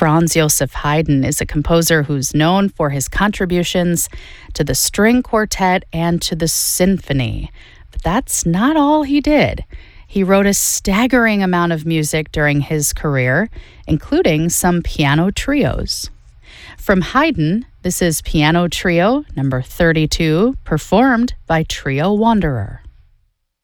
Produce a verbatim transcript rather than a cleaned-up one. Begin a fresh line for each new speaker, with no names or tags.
Franz Joseph Haydn is a composer who's known for his contributions to the string quartet and to the symphony. But that's not all he did. He wrote a staggering amount of music during his career, including some piano trios. From Haydn, this is Piano Trio number thirty-two, performed by Trio Wanderer.